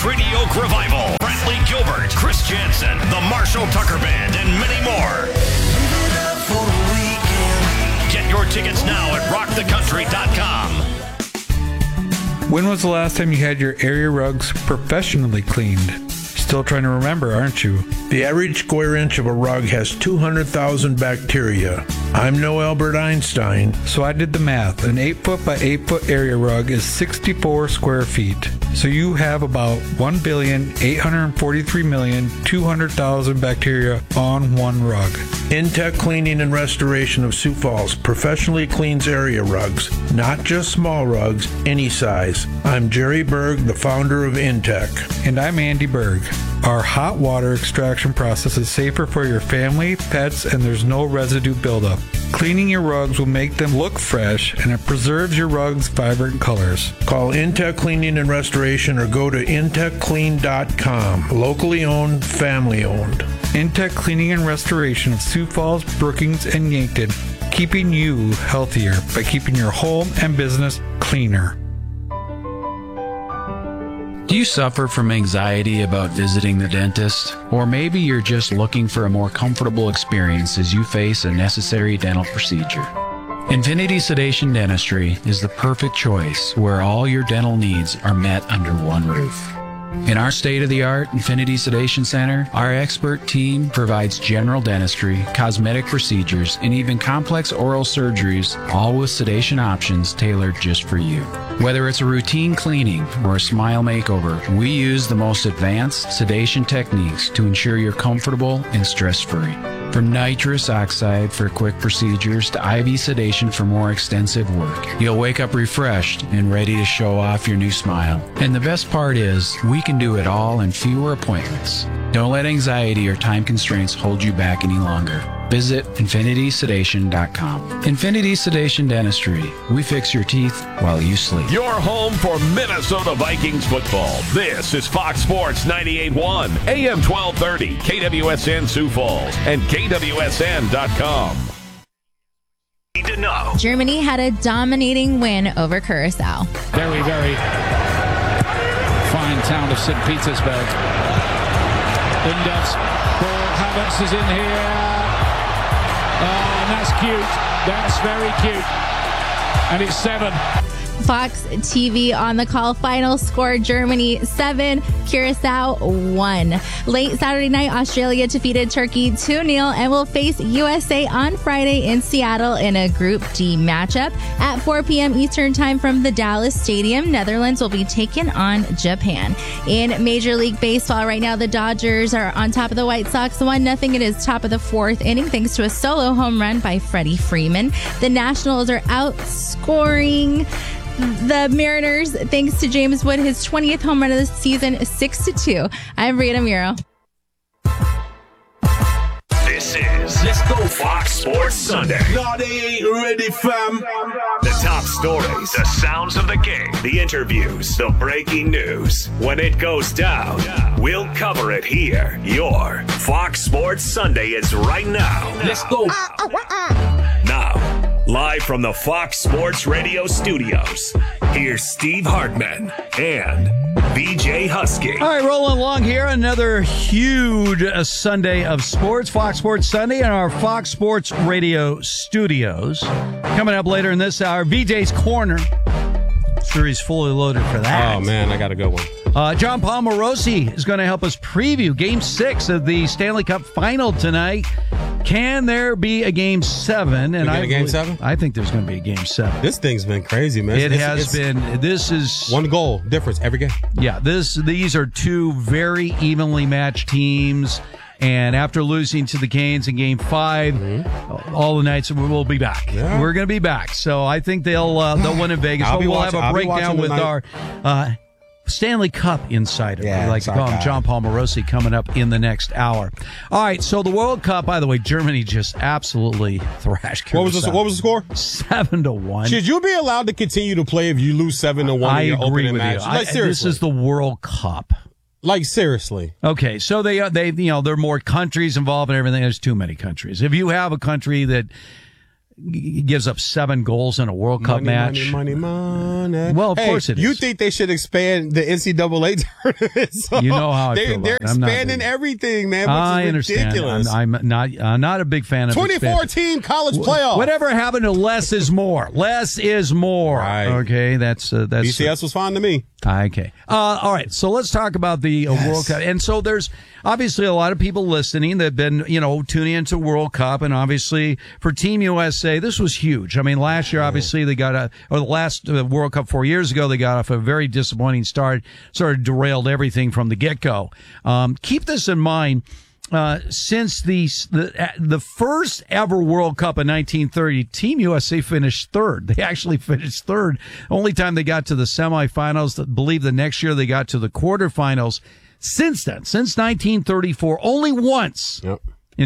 Treaty Oak Revival, Brentley Gilbert, Chris Jansen, the Marshall Tucker Band, and many more. Get your tickets now at rockthecountry.com. When was the last time you had your area rugs professionally cleaned? Still trying to remember, aren't you? The average square inch of a rug has 200,000 bacteria. I'm no Albert Einstein. So I did the math. An 8-foot by 8-foot area rug is 64 square feet. So you have about 1,843,200,000 bacteria on one rug. Intech Cleaning and Restoration of Sioux Falls professionally cleans area rugs, not just small rugs, any size. I'm Jerry Berg, the founder of Intech. And I'm Andy Berg. Our hot water extraction process is safer for your family, pets, and there's no residue buildup. Cleaning your rugs will make them look fresh, and it preserves your rugs' vibrant colors. Call Intech Cleaning and Restoration or go to intechclean.com. Locally owned, family owned. Intech Cleaning and Restoration of Sioux Falls, Brookings, and Yankton, keeping you healthier by keeping your home and business cleaner. Do you suffer from anxiety about visiting the dentist? Or maybe you're just looking for a more comfortable experience as you face a necessary dental procedure. Infinity Sedation Dentistry is the perfect choice where all your dental needs are met under one roof. In our state-of-the-art Infinity Sedation Center, our expert team provides general dentistry, cosmetic procedures, and even complex oral surgeries, all with sedation options tailored just for you. Whether it's a routine cleaning or a smile makeover, we use the most advanced sedation techniques to ensure you're comfortable and stress-free. From nitrous oxide for quick procedures to IV sedation for more extensive work, you'll wake up refreshed and ready to show off your new smile. And the best part is, we can do it all in fewer appointments. Don't let anxiety or time constraints hold you back any longer. Visit infinitysedation.com. Infinity Sedation Dentistry. We fix your teeth while you sleep. Your home for Minnesota Vikings football. This is Fox Sports 98.1, AM 1230, KWSN Sioux Falls, and KWSN.com. Need to know. Germany had a dominating win over Curacao. Very, very fine town of St. Petersburg. Indus, Paul Havertz is in here. Oh, and that's cute. That's very cute. And it's 7. Fox TV on the call. Final score, Germany 7, Curacao 1. Late Saturday night, Australia defeated Turkey 2-0 and will face USA on Friday in Seattle in a Group D matchup. At 4 p.m. Eastern Time from the Dallas Stadium, Netherlands will be taking on Japan. In Major League Baseball right now, the Dodgers are on top of the White Sox 1-0. It is top of the 4th inning thanks to a solo home run by Freddie Freeman. The Nationals are outscoring the Mariners thanks to James Wood, his 20th home run of the season, 6-2. I'm Rita Muro. This is Let's Go Fox Sports Sunday. No, they ain't ready, fam. The top stories, the sounds of the game, the interviews, the breaking news. When it goes down, we'll cover it here. Your Fox Sports Sunday is right now. Let's go. Now, live from the Fox Sports Radio studios, here's Steve Hartman and BJ Husky. All right, rolling along here. Another huge Sunday of sports. Fox Sports Sunday in our Fox Sports Radio studios. Coming up later in this hour, BJ's Corner. Sure, he's fully loaded for that. Oh, man, I got a good one. John Palmarosi is going to help us preview Game 6 of the Stanley Cup Final tonight. Can there be a Game 7? And a Game 7? I think there's going to be a Game 7. This thing's been crazy, man. It has been. This is one goal difference every game. Yeah, these are two very evenly matched teams. And after losing to the Canes in Game 5, all the nights we'll be back. Yeah. We're going to be back. So I think they'll win in Vegas. We'll have a breakdown with our Stanley Cup insider, we like to call him, John Palmarosi, coming up in the next hour. All right, so the World Cup, by the way, Germany just absolutely thrashed Curacao. What was the score? 7-1. Should you be allowed to continue to play if you lose 7-1 I in your agree opening with match? you. Like, seriously. This is the World Cup. Like, seriously. Okay, so they there are more countries involved and everything. There's too many countries. If you have a country that gives up 7 goals in a World Cup match. Money. Well, of course it is. You think they should expand the NCAA tournament? So you know how I feel about they're it. expanding everything, man. Which I is understand. ridiculous. I'm not a big fan of 2014 college playoff. Whatever happened to less is more? Less is more. Right. Okay, that's BCS was fine to me. Okay. All right. So let's talk about the World Cup. And so there's obviously a lot of people listening that have been, tuning into World Cup. And obviously for Team USA, this was huge. I mean, last year, obviously the last World Cup 4 years ago, they got off a very disappointing start, sort of derailed everything from the get-go. Keep this in mind. Since the first ever World Cup in 1930, Team USA finished third. They actually finished third. Only time they got to the semifinals. I believe the next year they got to the quarterfinals. Since then, since 1934, only once in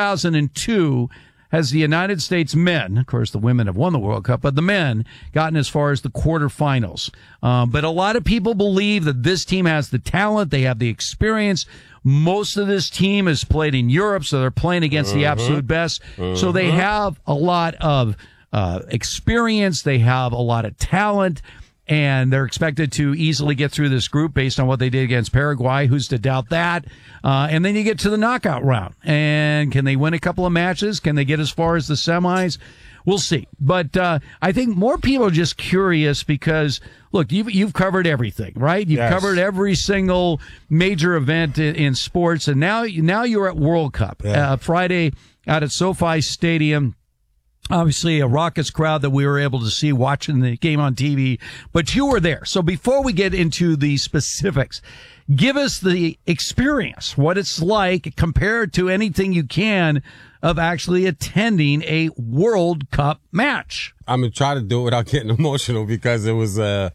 2002 has the United States men, of course the women have won the World Cup, but the men gotten as far as the quarterfinals. But a lot of people believe that this team has the talent, they have the experience. Most of this team has played in Europe, so they're playing against the absolute best. So they have a lot of experience, they have a lot of talent, and they're expected to easily get through this group based on what they did against Paraguay. Who's to doubt that? And then you get to the knockout round. And can they win a couple of matches? Can they get as far as the semis? We'll see. But I think more people are just curious because, look, you've covered everything, right? You've covered every single major event in sports. And now you're at World Cup. Friday out at SoFi Stadium. Obviously, a raucous crowd that we were able to see watching the game on TV, but you were there. So before we get into the specifics, give us the experience, what it's like compared to anything you can of actually attending a World Cup match. I'm going to try to do it without getting emotional because it was a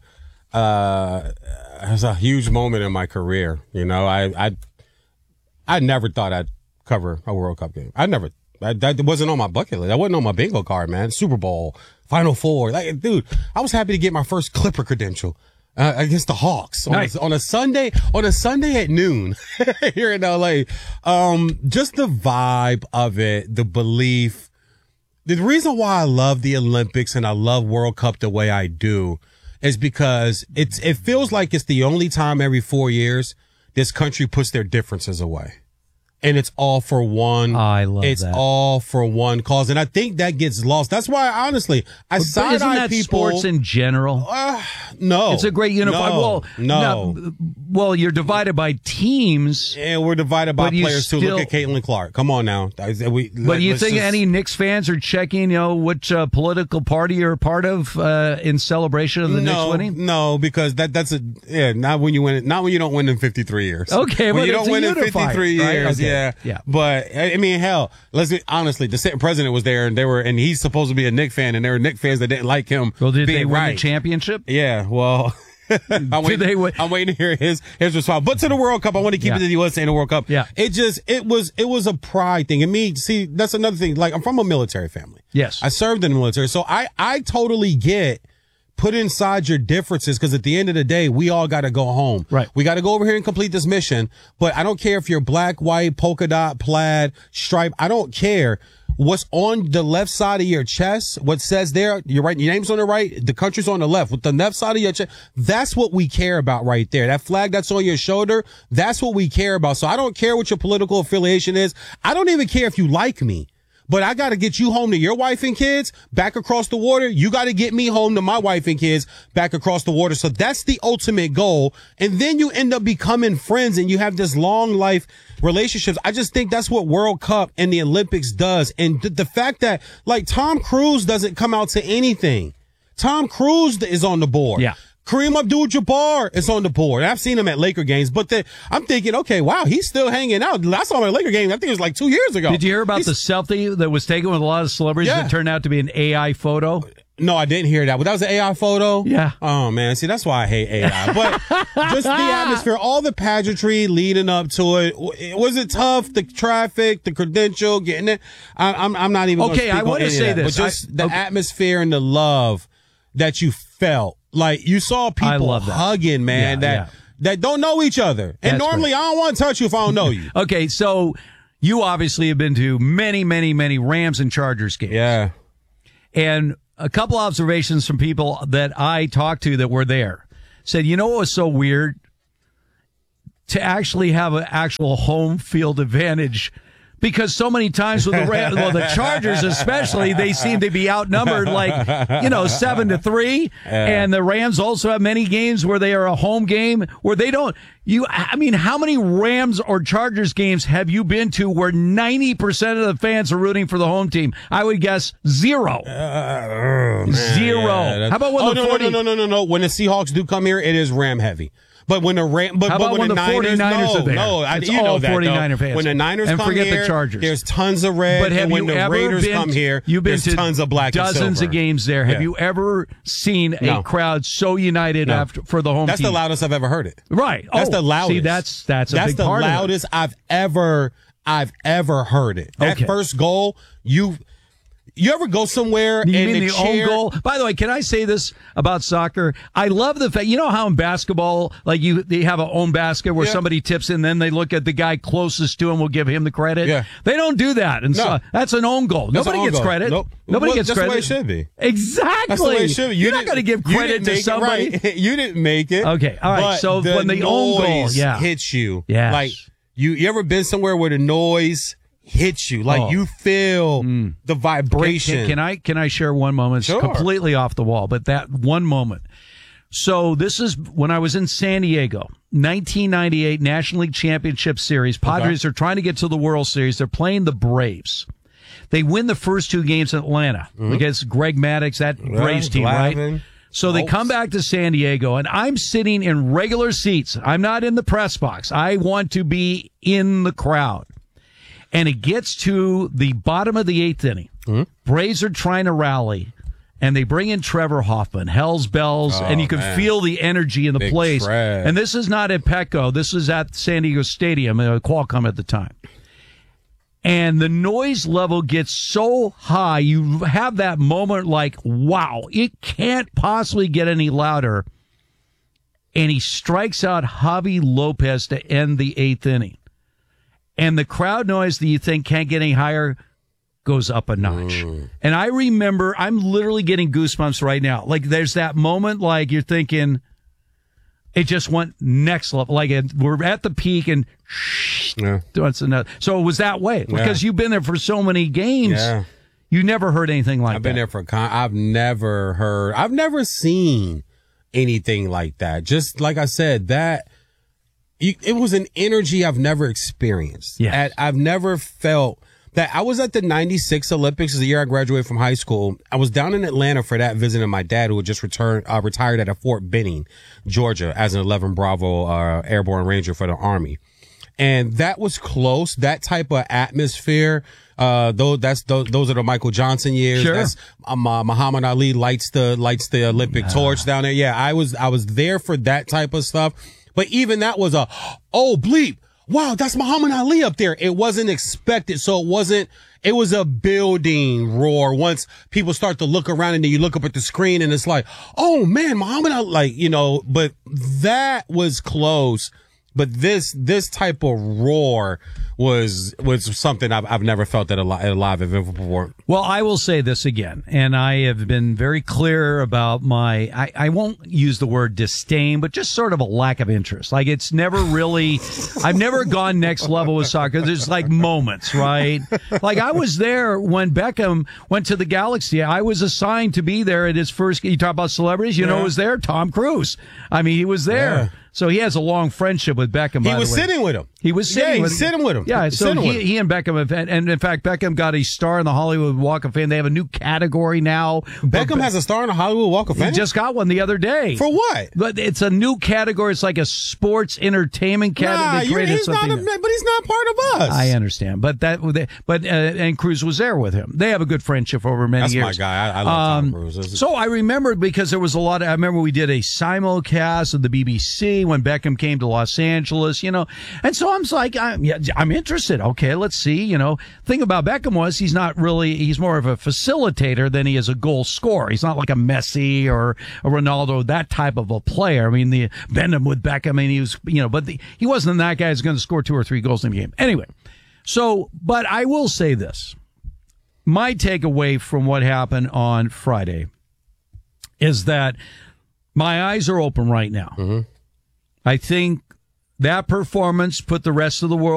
huge moment in my career. I never thought I'd cover a World Cup game. That wasn't on my bucket list. That wasn't on my bingo card, man. Super Bowl, Final Four. Dude, I was happy to get my first Clipper credential against the Hawks on a Sunday at noon here in LA. Just the vibe of it, the belief. The reason why I love the Olympics and I love World Cup the way I do is because it feels like it's the only time every 4 years this country puts their differences away. And it's all for one. I love it's that. all for one cause. And I think that gets lost. That's why, honestly, isn't that people. Sports in general? No. It's a great unified. No. Well, you're divided by teams. And we're divided by players too. Look at Caitlin Clark. Come on now. But you think any Knicks fans are checking, which political party you're a part of in celebration of the Knicks winning? No, because that's not when you win it. Not when you don't win in 53 years. Okay, when but you don't win in 53 years. Right? Okay. Yeah. But I mean, hell, let's be honestly, the sitting president was there and he's supposed to be a Knicks fan and there were Knicks fans that didn't like him. Well, did they win right. the championship? Yeah, well, I'm waiting to hear his response. But to the World Cup, I want to keep it to the USA in the World Cup. Yeah. It was a pride thing. And me, see, that's another thing. Like, I'm from a military family. Yes. I served in the military. So I totally get put inside your differences because at the end of the day, we all got to go home. Right. We got to go over here and complete this mission. But I don't care if you're black, white, polka dot, plaid, stripe. I don't care. What's on the left side of your chest, what says there, you're right, your name's on the right, the country's on the left. With the left side of your chest, that's what we care about right there. That flag that's on your shoulder, that's what we care about. So I don't care what your political affiliation is. I don't even care if you like me. But I got to get you home to your wife and kids back across the water. You got to get me home to my wife and kids back across the water. So that's the ultimate goal. And then you end up becoming friends and you have this long life relationships. I just think that's what World Cup and the Olympics does. And the fact that like Tom Cruise doesn't come out to anything. Tom Cruise is on the board. Yeah. Kareem Abdul-Jabbar is on the board. I've seen him at Laker games, but I'm thinking, okay, wow, he's still hanging out. I saw him at Laker game. I think it was like 2 years ago. Did you hear about the selfie that was taken with a lot of celebrities that turned out to be an AI photo? No, I didn't hear that. But that was an AI photo? Yeah. Oh, man. See, that's why I hate AI. But just the atmosphere, all the pageantry leading up to it. Was it tough? The traffic, the credential, getting it? I'm not even okay, I want to say this. But just the atmosphere and the love that you felt. Like, you saw people hugging, man, that don't know each other. And normally, I don't want to touch you if I don't know you. Okay, so you obviously have been to many, many, many Rams and Chargers games. Yeah. And a couple observations from people that I talked to that were there said, you know what was so weird? To actually have an actual home field advantage. Because so many times with the Chargers especially, they seem to be outnumbered 7-3. And the Rams also have many games where they are a home game where they don't. How many Rams or Chargers games have you been to where 90% of the fans are rooting for the home team? I would guess 0. Zero. Yeah, how about when No. When the Seahawks do come here, it is Ram heavy. But when the when the Niners, 49ers are there? it's all 49er fans. When the Niners and come forget here, the Chargers. There's tons of red. But have and when you the ever Raiders been, come here, you've been there's to tons of black dozens and silver. of games there. Have you ever seen a crowd so united for the home That's team? the loudest I've ever heard it. Right. That's the loudest. See, that's a big the part loudest of it. I've ever heard it. That first goal, You ever go somewhere you and mean the own goal? By the way, can I say this about soccer? I love the fact, how in basketball, they have an own basket where somebody tips in, then they look at the guy closest to him, will give him the credit. Yeah. They don't do that. And so that's an own goal. Nobody gets credit. Nope. Nobody gets credit. That's the way it should be. Exactly. That's the way it should be. You're not going to give credit to somebody. Right. You didn't make it. Okay. All right. So when the own goal hits you, yes. You ever been somewhere where the noise hits you, you feel the vibration? Can I share one moment? It's completely off the wall, but that one moment. So this is when I was in San Diego, 1998 National League Championship Series. Padres are trying to get to the World Series. They're playing the Braves. They win the first 2 games in Atlanta against Greg Maddux, that Braves team, right? So they come back to San Diego, and I'm sitting in regular seats. I'm not in the press box. I want to be in the crowd. And it gets to the bottom of the 8th inning. Braves are trying to rally, and they bring in Trevor Hoffman, Hell's Bells, and you can feel the energy in the place. Trev. And this is not at Petco. This is at San Diego Stadium, Qualcomm at the time. And the noise level gets so high, you have that moment like, wow, it can't possibly get any louder. And he strikes out Javi Lopez to end the 8th inning. And the crowd noise that you think can't get any higher goes up a notch. And I remember, I'm literally getting goosebumps right now. There's that moment you're thinking, it just went next level. We're at the peak and so it was that way. Because you've been there for so many games. Yeah. You never heard anything like that. I've been there for I've never seen anything like that. Just like I said, it was an energy I've never experienced. Yes. I've never felt that. I was at the 96 Olympics, the year I graduated from high school. I was down in Atlanta for that, visiting my dad, who had just retired at Fort Benning, Georgia, as an 11 Bravo airborne ranger for the Army. And that was close. That type of atmosphere, those are the Michael Johnson years. Sure. That's Muhammad Ali lights the Olympic torch down there. Yeah, I was there for that type of stuff. But even that was bleep. Wow, that's Muhammad Ali up there. It wasn't expected. So it was a building roar. Once people start to look around and then you look up at the screen and it's like, oh man, Muhammad Ali, but that was close. But this type of roar was something I've never felt at a live event before. Well, I will say this again, and I have been very clear about I won't use the word disdain, but just sort of a lack of interest. It's never really, I've never gone next level with soccer. There's moments, right? I was there when Beckham went to the Galaxy. I was assigned to be there at his first, you talk about celebrities, who was there? Tom Cruise. He was there. Yeah. So he has a long friendship with Beckham. He was sitting with him. He was sitting with him. Yeah, so he and Beckham have, and in fact, Beckham got a star in the Hollywood Walk of Fame. They have a new category now. Beckham has a star in the Hollywood Walk of Fame? He just got one the other day. For what? But it's a new category. It's like a sports entertainment category. He's not part of us. I understand. And Cruise was there with him. They have a good friendship over many years. That's my guy. I love Tom Cruise. So I remember because there was I remember we did a simulcast of the BBC when Beckham came to Los Angeles, and so I'm like, I'm interested. Okay, let's see, Thing about Beckham was he's more of a facilitator than he is a goal scorer. He's not like a Messi or a Ronaldo, that type of a player. The Benham with Beckham, he was, but he wasn't that guy who's going to score 2 or 3 goals in the game. Anyway, but I will say this. my takeaway from what happened on Friday is that my eyes are open right now. I think that performance put the rest of the world